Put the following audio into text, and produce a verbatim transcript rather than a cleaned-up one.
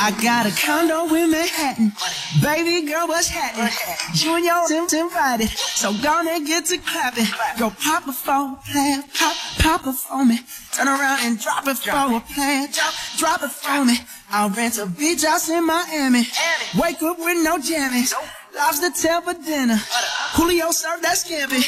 I got a condo in Manhattan. Baby girl, what's happening? You and your Tim's invited, so gonna get to clapping. Go pop it for a plan, pop, pop it for me. Turn around and drop it for a plan, drop, drop it for me. I'll rent a beach house in Miami. Wake up with no jammies. Lobster tail for dinner. Julio served that scampi.